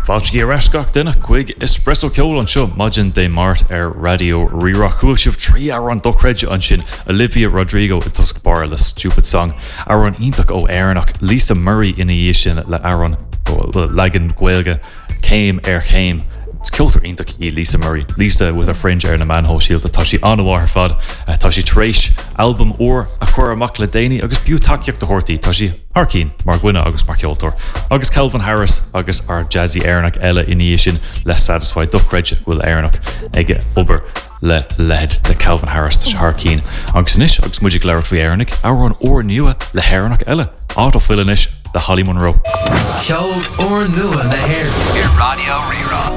Fáiltí areiscach duine chuig espresso ceol an seo Maidin de Mart Radio Rirá chuil sibh trí an dochreid an sin Olivia Rodrigo i tusc bar le Stupid Song ar an ítach ó éarnach Lisa Murray ina dhé sin le Aaron legan Gaeilge céim céim. It's kilter ítach í Lisa Murray. Lisa with her fringe ar na manhole shield tá sí anhá ar fad tá sí tréis album ó a chuir amach le déine agus bú takeíocht de hortaí tá sí Harkeen mar gwine agus mar ceoltóir agus Calvin Harris agus ar jazzy airnach eile iní sin le Satisfied dochreid bhfuil airnach ige ober le lehead de Calvin Harris tá Harkeen agus inis agus muidir leir faoi airnach ar an óir nua le hairnach eile autofill inis le Holly Monroe. Ceol óir nua le hair i Radio Rirá.